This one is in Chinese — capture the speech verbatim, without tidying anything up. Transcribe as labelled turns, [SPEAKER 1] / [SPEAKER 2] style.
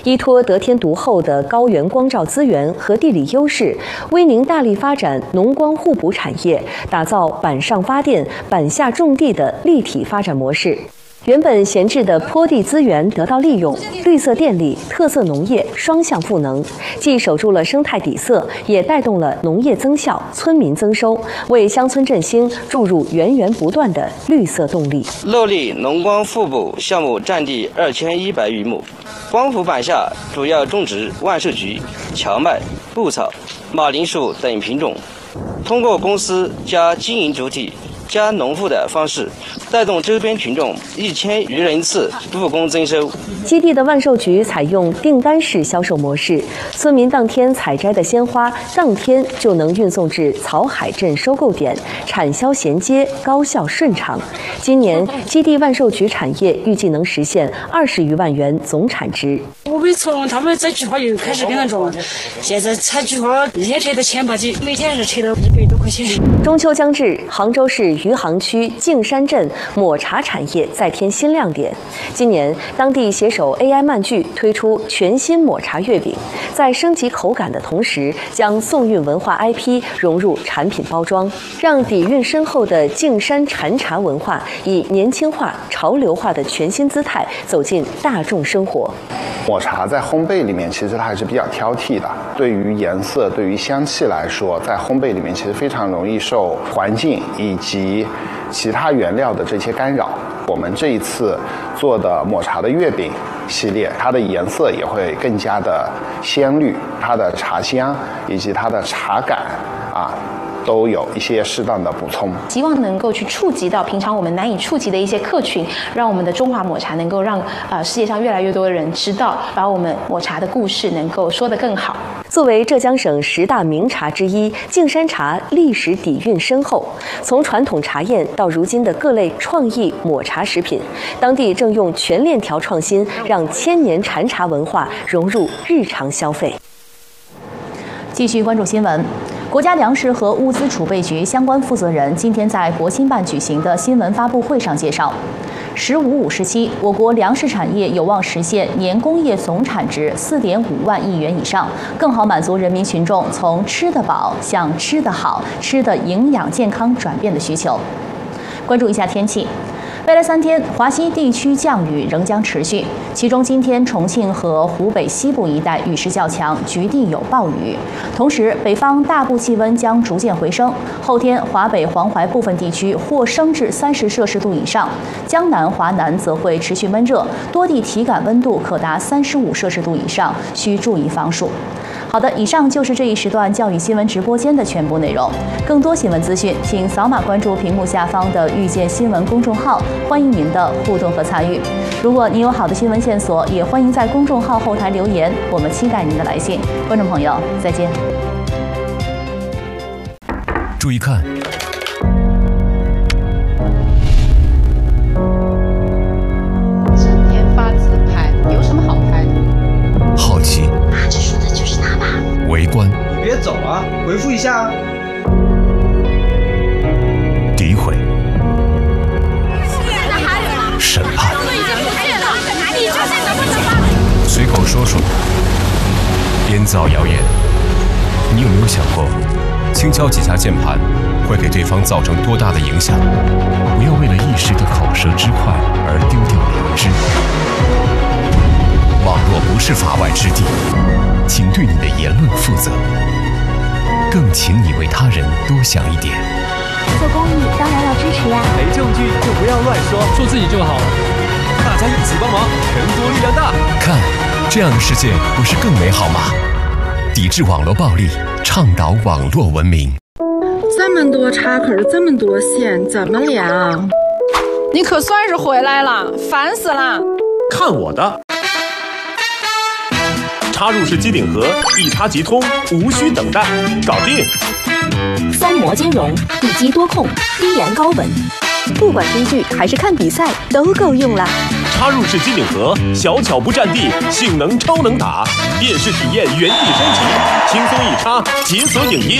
[SPEAKER 1] 依托得天独厚的高原光照资源和地理优势，威宁大力发展农光互补产业，打造板上发电、板下种地的立体发展模式。原本闲置的坡地资源得到利用，绿色电力、特色农业双向赋能，既守住了生态底色，也带动了农业增效、村民增收，为乡村振兴注入源源不断的绿色动力。
[SPEAKER 2] 乐利农光互补项目占地二千一百余亩，光伏板下主要种植万寿菊、荞麦、布草、马铃薯等品种，通过公司加经营主体加农户的方式，带动周边群众一千余人次复工增收。
[SPEAKER 1] 基地的万寿菊采用订单式销售模式，村民当天采摘的鲜花，当天就能运送至草海镇收购点，产销衔接，高效顺畅。今年基地万寿菊产业预计能实现二十余万元总产值。
[SPEAKER 3] 我们从他们摘菊花又开始跟他种，现在采菊花一天扯到千把斤，每天是扯到一百多块钱。
[SPEAKER 1] 中秋将至，杭州市余杭区径山镇抹茶产业再添新亮点。今年，当地携手 A I 漫具推出全新抹茶月饼，在升级口感的同时，将宋韵文化 I P 融入产品包装，让底蕴深厚的径山禅茶文化以年轻化、潮流化的全新姿态走进大众生活。
[SPEAKER 4] 抹茶在烘焙里面其实它还是比较挑剔的，对于颜色、对于香气来说，在烘焙里面其实非常容易受环境以及其他原料的这些干扰。我们这一次做的抹茶的月饼系列，它的颜色也会更加的鲜绿，它的茶香以及它的茶感啊，都有一些适当的补充，
[SPEAKER 5] 希望能够去触及到平常我们难以触及的一些客群，让我们的中华抹茶能够让呃世界上越来越多的人知道，把我们抹茶的故事能够说得更好。
[SPEAKER 1] 作为浙江省十大名茶之一，径山茶历史底蕴深厚，从传统茶宴到如今的各类创意抹茶食品，当地正用全链条创新，让千年禅茶文化融入日常消费。
[SPEAKER 6] 继续关注新闻。国家粮食和物资储备局相关负责人今天在国新办举行的新闻发布会上介绍，十五五时期，我国粮食产业有望实现年工业总产值四点五万亿元以上，更好满足人民群众从吃得饱向吃得好、吃得营养健康转变的需求。关注一下天气。未来三天，华西地区降雨仍将持续，其中今天重庆和湖北西部一带雨势较强，局地有暴雨。同时，北方大部气温将逐渐回升，后天华北、黄淮部分地区或升至三十摄氏度以上，江南、华南则会持续闷热，多地体感温度可达三十五摄氏度以上，需注意防暑。好的，以上就是这一时段教育新闻直播间的全部内容。更多新闻资讯，请扫码关注屏幕下方的遇见新闻公众号，欢迎您的互动和参与。如果您有好的新闻线索，也欢迎在公众号后台留言，我们期待您的来信。观众朋友，再见。
[SPEAKER 7] 注意看，
[SPEAKER 8] 整天发自拍，有什么好拍的？
[SPEAKER 7] 好奇，
[SPEAKER 8] 啊，这说的就是他吧？
[SPEAKER 7] 围观，
[SPEAKER 9] 你别走啊，回复一下啊。
[SPEAKER 7] 诋毁，审判，随口说说，编造谣言。你有没有想过，轻敲几下键盘会给对方造成多大的影响？不要为了一时的口舌之快而丢掉良知。网络不是法外之地，请对你的言论负责，更请你为他人多想一点。
[SPEAKER 10] 做公益当然要支持呀，
[SPEAKER 11] 没证据就不要乱说，
[SPEAKER 12] 做自己就好了。
[SPEAKER 11] 大家一起帮忙，人多力量大。
[SPEAKER 7] 看，这样的世界不是更美好吗？抵制网络暴力，倡导网络文明。
[SPEAKER 13] 这么多插口，这么多线，怎么连啊？
[SPEAKER 14] 你可算是回来了，烦死了！
[SPEAKER 15] 看我的！插入式机顶盒，一插即通，无需等待，搞定。
[SPEAKER 16] 三模兼容，一机多控，低延高稳，不管追剧还是看比赛都够用啦。
[SPEAKER 15] 插入式机顶盒，小巧不占地，性能超能打，电视体验原地升级，轻松一插，解锁影音。